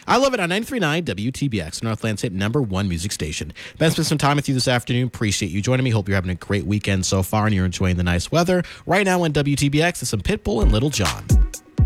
I love it on 93.9 WTBX, Northland's hit #1 music station. Ben spent some time with you this afternoon. Appreciate you joining me. Hope you're having a great weekend so far and you're enjoying the nice weather. Right now on WTBX is some Pitbull and Little John.